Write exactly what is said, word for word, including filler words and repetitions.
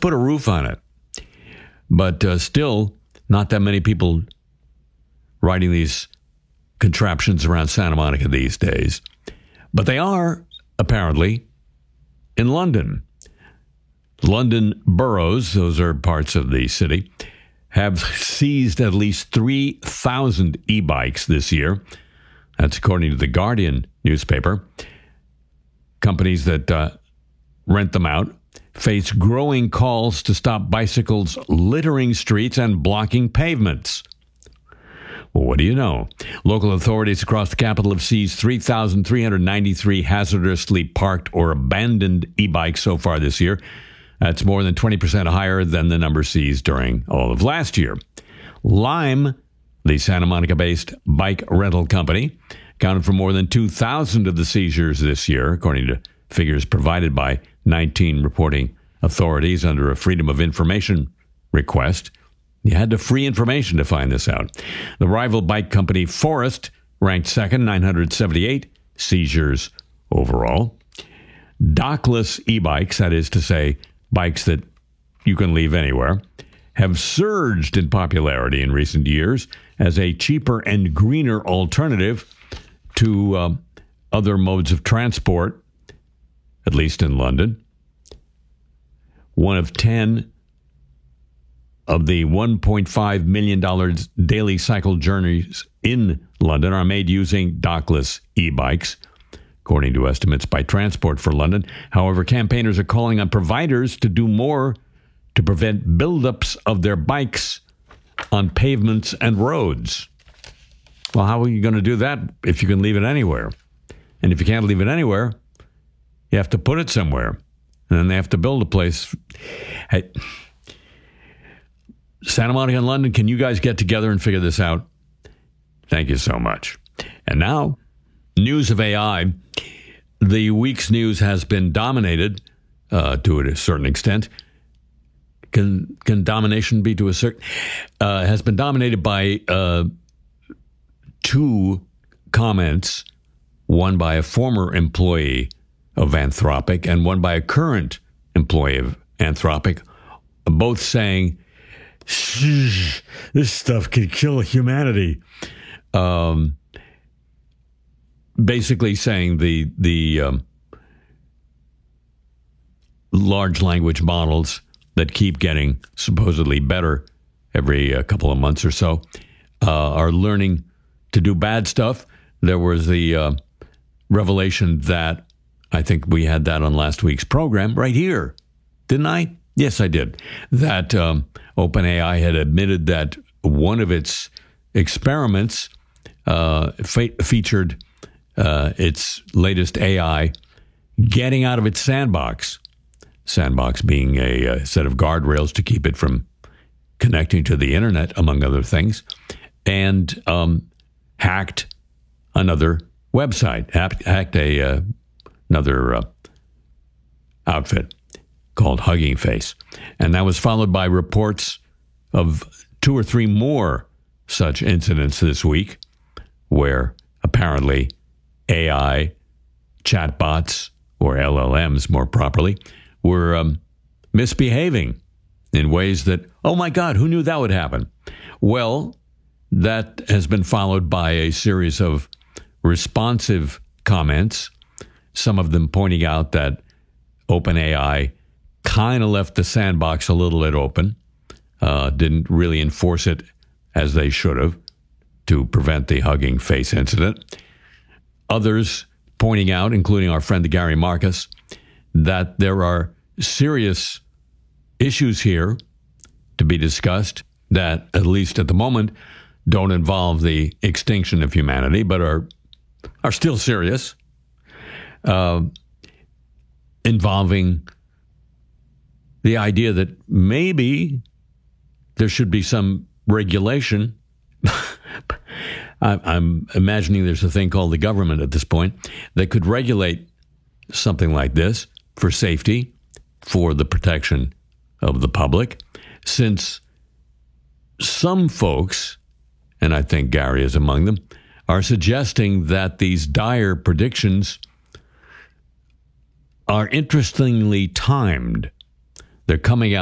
put a roof on it. But uh, still, not that many people riding these contraptions around Santa Monica these days. But they are, apparently, in London. London boroughs, those are parts of the city, have seized at least three thousand e-bikes this year. That's according to the Guardian newspaper. Companies that uh, rent them out face growing calls to stop bicycles littering streets and blocking pavements. Well, what do you know? Local authorities across the capital have seized three thousand three hundred ninety-three hazardously parked or abandoned e-bikes so far this year. That's more than twenty percent higher than the number seized during all of last year. Lime, the Santa Monica-based bike rental company, accounted for more than two thousand of the seizures this year, according to figures provided by nineteen reporting authorities under a Freedom of Information request. You had to free information to find this out. The rival bike company Forest ranked second, nine hundred seventy-eight seizures overall. Dockless e-bikes, that is to say, bikes that you can leave anywhere, have surged in popularity in recent years as a cheaper and greener alternative to uh, other modes of transport, at least in London. One of ten of the one point five million dollars daily cycle journeys in London are made using dockless e-bikes, according to estimates by Transport for London. However, campaigners are calling on providers to do more to prevent buildups of their bikes on pavements and roads. Well, how are you going to do that if you can leave it anywhere? And if you can't leave it anywhere, you have to put it somewhere. And then they have to build a place. Hey, Santa Monica and London, can you guys get together and figure this out? Thank you so much. And now, news of A I. The week's news has been dominated uh, to a certain extent. Can can domination be to a certain... Uh, has been dominated by uh, two comments, one by a former employee of Anthropic and one by a current employee of Anthropic, both saying, this stuff could kill humanity. Um, basically saying the the um, large language models that keep getting supposedly better every uh, couple of months or so uh, are learning to do bad stuff. There was the uh, revelation that, I think we had that on last week's program right here, didn't I? Yes, I did. That um, OpenAI had admitted that one of its experiments uh, fe- featured uh, its latest A I getting out of its sandbox. Sandbox being a, a set of guardrails to keep it from connecting to the internet, among other things, and um, hacked another website, hacked, hacked a uh, another uh, outfit called Hugging Face. And that was followed by reports of two or three more such incidents this week where apparently A I chatbots, or L L Ms more properly, were um, misbehaving in ways that, oh my God, who knew that would happen? Well, that has been followed by a series of responsive comments, some of them pointing out that OpenAI kind of left the sandbox a little bit open, uh, didn't really enforce it as they should have to prevent the Hugging Face incident. Others pointing out, including our friend Gary Marcus, that there are serious issues here to be discussed that, at least at the moment, don't involve the extinction of humanity, but are are still serious, uh, involving the idea that maybe there should be some regulation. I'm imagining there's a thing called the government at this point that could regulate something like this for safety, for the protection of the public, since some folks, and I think Gary is among them, are suggesting that these dire predictions are interestingly timed. They're coming out